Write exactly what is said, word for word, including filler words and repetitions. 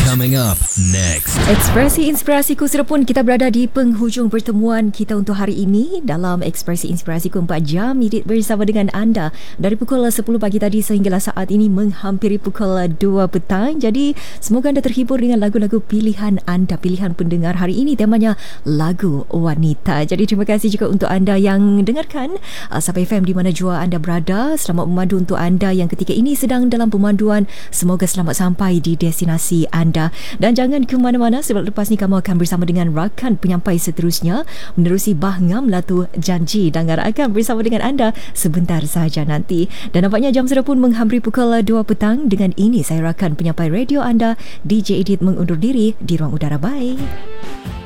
Coming up next. Ekspresi Inspirasiku sudah pun kita berada di penghujung pertemuan kita untuk hari ini dalam Ekspresi Inspirasiku empat jam Idit bersama dengan anda dari pukul sepuluh pagi tadi sehinggalah saat ini menghampiri pukul dua petang. Jadi semoga anda terhibur dengan lagu-lagu pilihan anda, pilihan pendengar hari ini temanya lagu wanita. Jadi terima kasih juga untuk anda yang dengarkan Sapa F M di mana jua anda berada. Selamat memandu untuk anda yang ketika ini sedang dalam pemanduan. Semoga selamat sampai di destinasi anda. Dan jangan ke mana-mana sebab lepas ni kamu akan bersama dengan rakan penyampai seterusnya menerusi Bahngam Latu Janji dan akan bersama dengan anda sebentar sahaja nanti. Dan nampaknya jam sudah pun menghampiri pukul dua petang. Dengan ini saya rakan penyampai radio anda D J Edit mengundur diri di ruang udara. Bye.